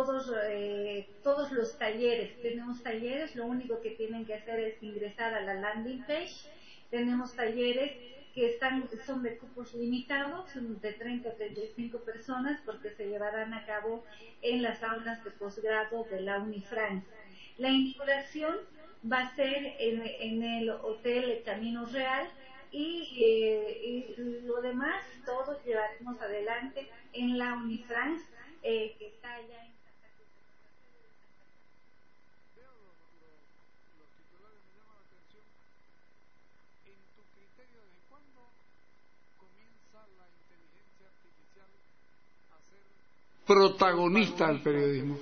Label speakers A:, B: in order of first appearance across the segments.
A: todos los talleres. Tenemos talleres, lo único que tienen que hacer es ingresar a la landing page. Tenemos talleres que son de cupos limitados, de 30 a 35 personas, porque se llevarán a cabo en las aulas de posgrado de la Unifrance. La inauguración va a ser en el Hotel Camino Real y lo demás todo llevaremos adelante en la Unifrance, que está allá en Santa Cruz.
B: Veo los titulares, me llama la atención. En tu criterio, ¿de cuándo comienza la inteligencia artificial a ser protagonista del periodismo?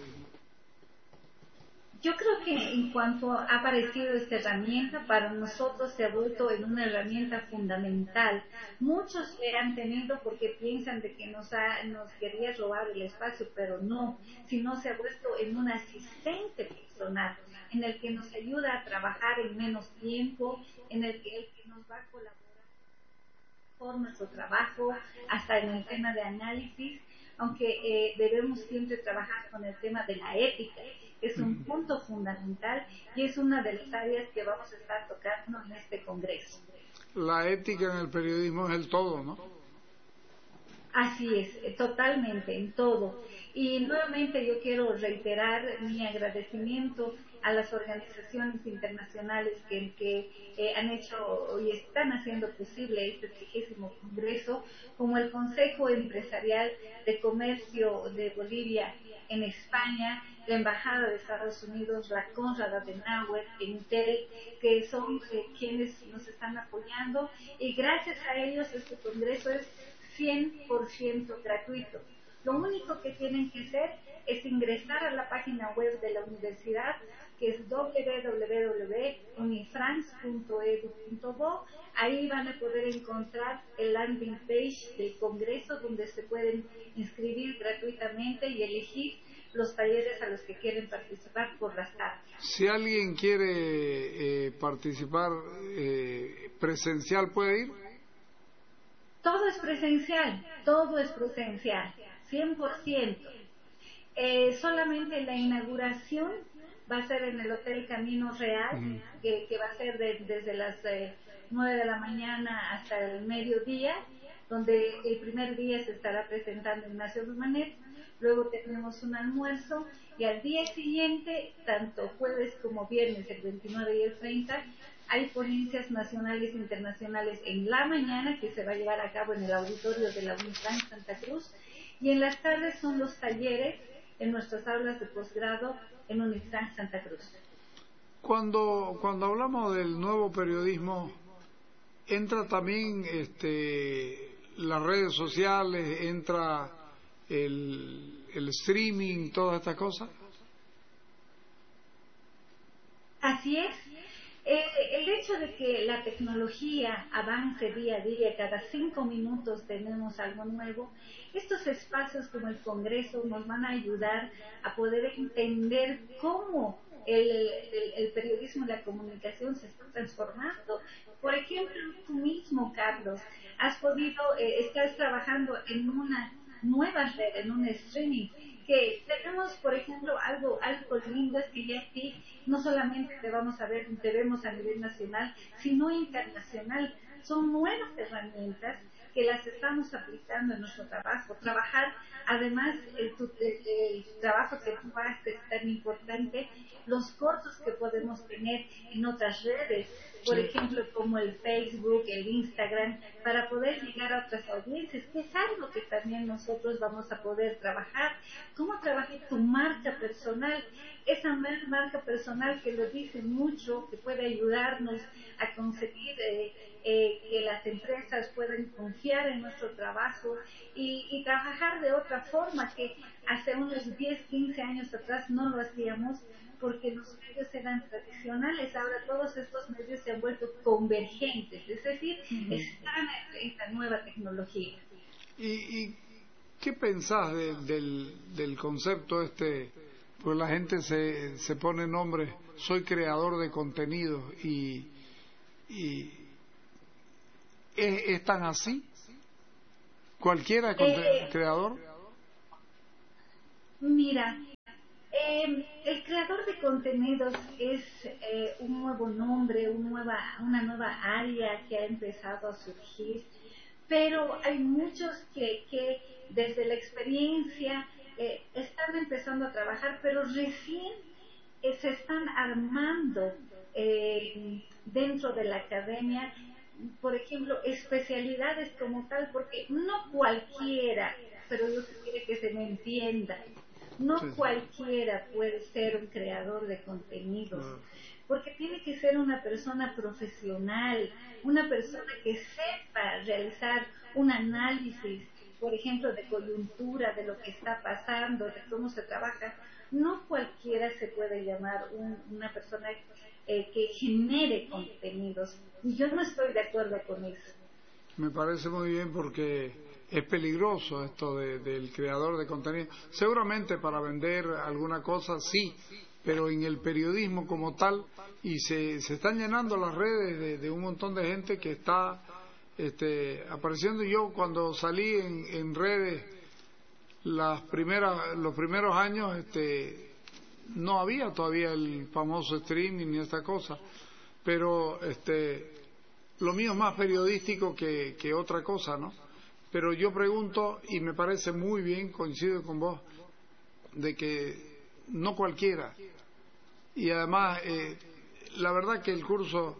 A: Yo creo que en cuanto ha aparecido esta herramienta, para nosotros se ha vuelto en una herramienta fundamental. Muchos le han tenido porque piensan de que nos quería robar el espacio, pero no, sino se ha vuelto en un asistente personal, en el que nos ayuda a trabajar en menos tiempo, en el que nos va a colaborar por nuestro trabajo, hasta en el tema de análisis, aunque debemos siempre trabajar con el tema de la ética. Es un punto fundamental y es una de las áreas que vamos a estar tocando en este congreso.
B: La ética en el periodismo es el todo, ¿no?
A: Así es, totalmente, en todo. Y nuevamente yo quiero reiterar mi agradecimiento a las organizaciones internacionales que han hecho y están haciendo posible este 30º Congreso, como el Consejo Empresarial de Comercio de Bolivia en España, la Embajada de Estados Unidos, la Konrad Adenauer, Intel, que son quienes nos están apoyando, y gracias a ellos este Congreso es 100% gratuito. Lo único que tienen que hacer es ingresar a la página web de la universidad, que es www.unifrance.edu.bo. Ahí van a poder encontrar el landing page del Congreso, donde se pueden inscribir gratuitamente y elegir los talleres a los que quieren participar por las tardes.
B: Si alguien quiere participar presencial, ¿puede ir?
A: Todo es presencial, 100%. Solamente la inauguración va a ser en el Hotel Camino Real, que va a ser desde las 9 de la mañana hasta el mediodía, donde el primer día se estará presentando Ignacio Dumanet, luego tenemos un almuerzo y al día siguiente, tanto jueves como viernes, el 29 y el 30, hay ponencias nacionales e internacionales en la mañana que se va a llevar a cabo en el auditorio de la Unifrance Santa Cruz, y en las tardes son los talleres en nuestras aulas de posgrado en Unifrance Santa Cruz.
B: Cuando hablamos del nuevo periodismo, entra también las redes sociales, entra el streaming, todas estas cosas.
A: Así es. El hecho de que la tecnología avance día a día, cada 5 minutos tenemos algo nuevo, estos espacios como el Congreso nos van a ayudar a poder entender cómo el periodismo y la comunicación se está transformando. Por ejemplo, tú mismo, Carlos, has podido, estás trabajando en una nueva red, en un streaming, que tenemos, por ejemplo, algo lindo es que ya aquí no solamente te vemos a nivel nacional, sino internacional. Son nuevas herramientas que las estamos aplicando en nuestro trabajo. Trabajar, además, el trabajo que tú haces es tan importante, los cortos que podemos tener en otras redes, por ejemplo, como el Facebook, el Instagram, para poder llegar a otras audiencias, que es algo que también nosotros vamos a poder trabajar. ¿Cómo trabajar tu marca personal? Esa marca personal que lo dice mucho, que puede ayudarnos a conseguir que las empresas puedan confiar en nuestro trabajo y trabajar de otra forma que hace unos 10, 15 años atrás no lo hacíamos, porque los medios eran tradicionales. Ahora todos estos medios se han vuelto convergentes, es decir, están en esta nueva tecnología.
B: ¿Y qué pensás del concepto pues la gente se pone nombre, soy creador de contenido, y ¿es tan así? ¿Cualquiera es creador?
A: Mira, El creador de contenidos es un nuevo nombre, una nueva área que ha empezado a surgir, pero hay muchos que desde la experiencia están empezando a trabajar, pero recién se están armando dentro de la academia, por ejemplo, especialidades como tal, porque no cualquiera, pero yo quiero que se me entienda, no cualquiera puede ser un creador de contenidos, porque tiene que ser una persona profesional, una persona que sepa realizar un análisis, por ejemplo, de coyuntura, de lo que está pasando, de cómo se trabaja. No cualquiera se puede llamar una persona que genere contenidos, y yo no estoy de acuerdo con eso.
B: Me parece muy bien porque es peligroso esto del creador de contenido. Seguramente para vender alguna cosa sí, pero en el periodismo como tal, y se están llenando las redes de un montón de gente que está apareciendo. Yo cuando salí en redes los primeros años, no había todavía el famoso streaming ni esta cosa, pero lo mío es más periodístico que otra cosa, ¿no? Pero yo pregunto, y me parece muy bien, coincido con vos, de que no cualquiera, y además la verdad que el curso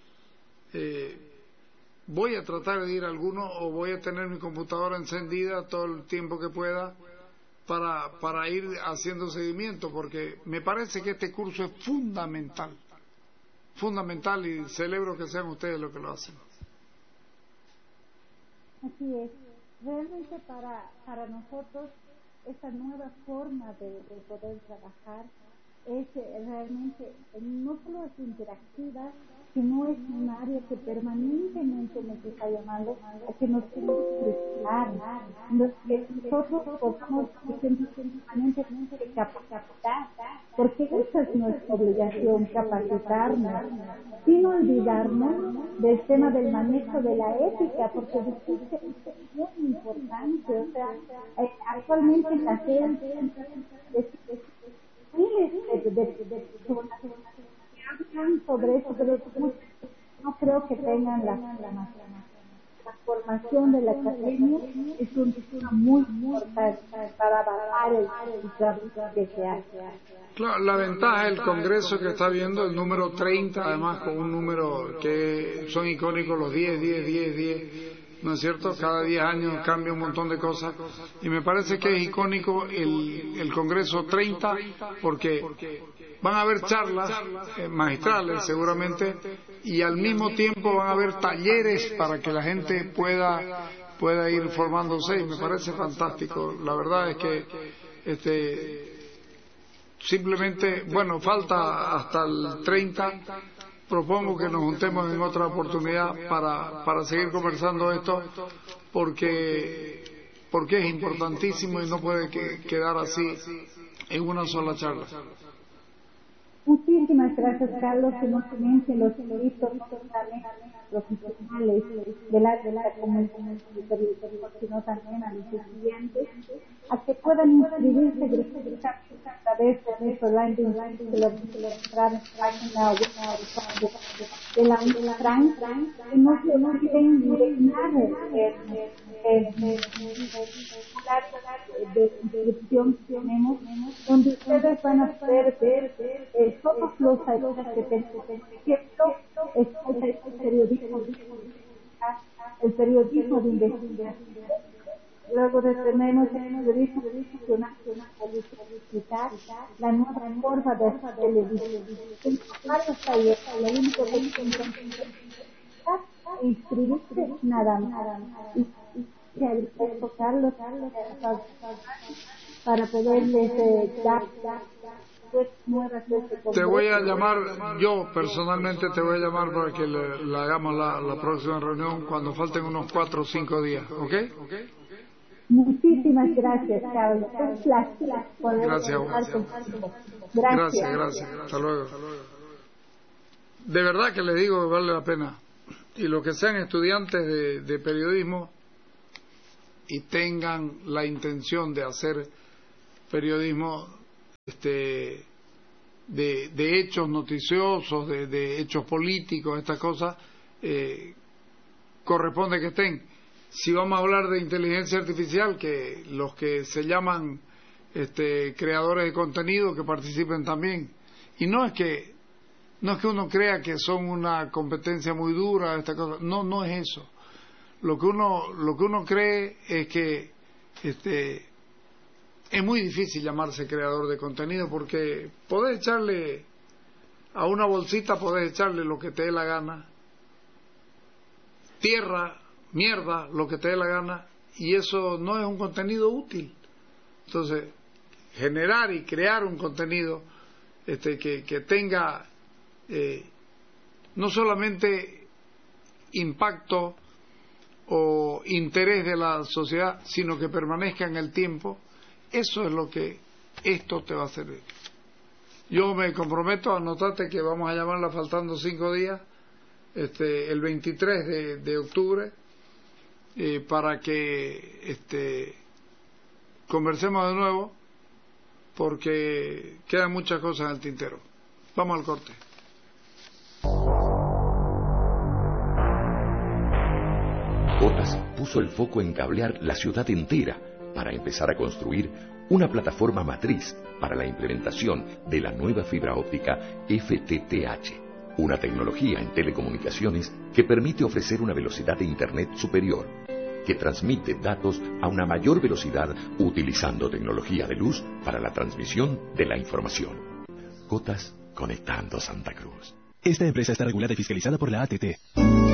B: voy a tratar de ir a alguno, o voy a tener mi computadora encendida todo el tiempo que pueda para ir haciendo seguimiento, porque me parece que este curso es fundamental, y celebro que sean ustedes los que lo hacen.
C: Así es. Realmente para nosotros esta nueva forma de poder trabajar es realmente no solo es interactiva, sino es un área que permanentemente nos está llamando a que nos tenemos que expresar, que nosotros podamos permanentemente capacitar, porque esa es nuestra obligación, capacitarnos, sin olvidarnos del tema del manejo de la ética, porque es muy importante. O sea, actualmente la gente miles de personas que hablan sobre eso, pero no creo que tengan la formación de la academia. Es un tema muy importante para avanzar el trabajo que se hace.
B: Claro, la ventaja del Congreso que está viendo, el número 30, además con un número que son icónicos, los 10, ¿no es cierto? Cada 10 años cambia un montón de cosas, y me parece que es icónico el Congreso 30, porque van a haber charlas magistrales seguramente, y al mismo tiempo van a haber talleres para que la gente pueda ir formándose, y me parece fantástico. La verdad es que simplemente, bueno, falta hasta el 30. Propongo que nos juntemos en otra oportunidad para seguir conversando esto, porque es importantísimo y no puede quedar así en una sola charla.
C: Muchísimas gracias, Carlos, que nos comiencen los servicios profesionales de la comunidad, sino también a los estudiantes, a que puedan inscribirse a través de nuestro landing de la página web de la UNITRAN, y no se olviden de llenar de inscripción que tenemos, donde ustedes van a poder ver todos los talleres que tenemos. El periodismo de investigación. Luego tenemos el periodismo institucional, la nueva forma de televisión. Varios talleres, lo único que hay que inscribirse nada más. Y enfocarlos para poderles dar nuevas.
B: Te voy a llamar, yo personalmente te voy a llamar para que le hagamos la próxima reunión cuando falten unos 4 o 5 días, ¿ok?
C: Muchísimas gracias, Carlos. Un placer.
B: Gracias. Hasta luego. De verdad que les digo que vale la pena. Y los que sean estudiantes de periodismo y tengan la intención de hacer periodismo, de hechos noticiosos, de hechos políticos, estas cosas, corresponde que estén. Si vamos a hablar de inteligencia artificial, que los que se llaman creadores de contenido que participen también. Y no es que uno crea que son una competencia muy dura, esta cosa. No es eso. Lo que uno cree es que es muy difícil llamarse creador de contenido, porque podés echarle a una bolsita, podés echarle lo que te dé la gana, tierra, mierda, lo que te dé la gana, y eso no es un contenido útil. Entonces, generar y crear un contenido que tenga no solamente impacto o interés de la sociedad, sino que permanezca en el tiempo, eso es lo que esto te va a servir. Yo me comprometo, anotate que vamos a llamarla faltando 5 días, el 23 de octubre, para que conversemos de nuevo, porque quedan muchas cosas en el tintero. Vamos al corte.
D: Cotas puso el foco en cablear la ciudad entera para empezar a construir una plataforma matriz para la implementación de la nueva fibra óptica FTTH, una tecnología en telecomunicaciones que permite ofrecer una velocidad de Internet superior, que transmite datos a una mayor velocidad utilizando tecnología de luz para la transmisión de la información. Cotas, conectando Santa Cruz.
E: Esta empresa está regulada y fiscalizada por la ATT.